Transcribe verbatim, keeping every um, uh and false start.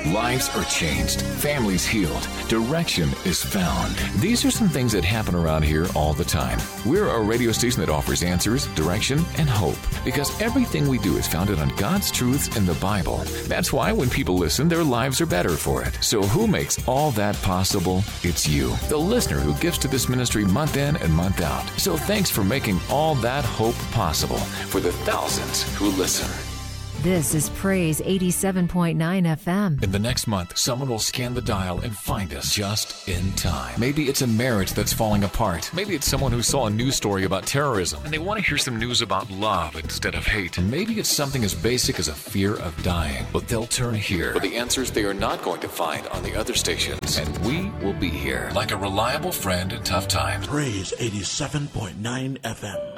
Lives are changed, families healed, direction is found. These are some things that happen around here all the time. We're a radio station that offers answers, direction, and hope, because everything we do is founded on God's truths in the Bible. That's why when people listen, their lives are better for it. So who makes all that possible? It's you, the listener who gives to this ministry month in and month out. So thanks for making all that hope possible for the thousands who listen. This is Praise eighty-seven point nine F M. In the next month, someone will scan the dial and find us just in time. Maybe it's a marriage that's falling apart. Maybe it's someone who saw a news story about terrorism and they want to hear some news about love instead of hate. And maybe it's something as basic as a fear of dying. But they'll turn here for the answers they are not going to find on the other stations. And we will be here like a reliable friend in tough times. Praise eighty-seven point nine F M.